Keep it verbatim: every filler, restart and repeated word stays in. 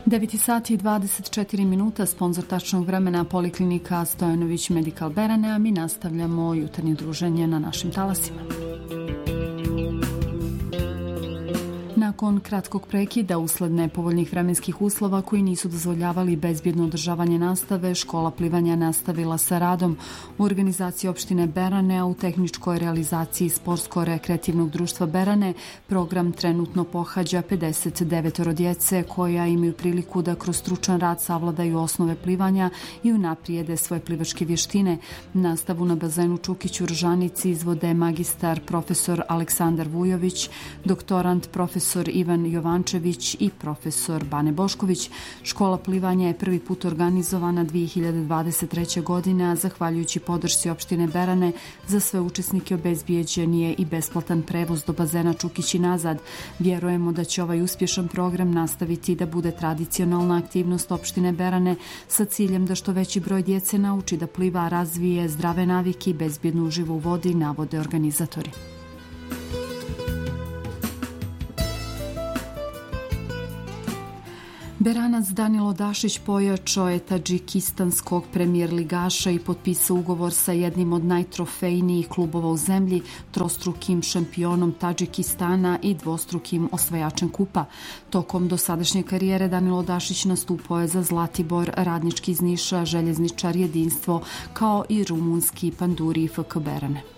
devet sati i dvadeset četiri minuta, sponzor tačnog vremena Poliklinika Stojanović Medical Berane, a mi nastavljamo jutarnje druženje na našim talasima. Nakon kratkog prekida usled nepovoljnih vremenskih uslova koji nisu dozvoljavali bezbjedno održavanje nastave, škola plivanja nastavila sa radom u organizaciji opštine Berane, a u tehničkoj realizaciji Sportsko-rekreativnog društva Berane program trenutno pohađa pedeset devet djece koja imaju priliku da kroz stručan rad savladaju osnove plivanja i unaprijede svoje plivačke vještine. Nastavu na bazenu Čukić u Ržanici izvode magistar profesor Aleksandar Vujović, doktorant profesor Ivan Jovančević i profesor Bane Bošković. Škola plivanja je prvi put organizovana dvije hiljade dvadeset treće. godine, a zahvaljujući podršci opštine Berane za sve učesnike obezbijeđen je i besplatan prevoz do bazena Čukić i nazad. Vjerujemo da će ovaj uspješan program nastaviti da bude tradicionalna aktivnost opštine Berane sa ciljem da što veći broj djece nauči da pliva, razvije zdrave navike i bezbjedno uživa u vodi, navode organizatori. Beranac Danilo Dašić pojačao je tadžikistanskog premijer ligaša i potpisao ugovor sa jednim od najtrofejnijih klubova u zemlji, trostrukim šampionom Tadžikistana i dvostrukim osvajačem kupa. Tokom dosadašnje karijere Danilo Dašić nastupao je za Zlatibor, Radnički iz Niša, Željezničar Jedinstvo, kao i rumunski Panduri i F K Berane.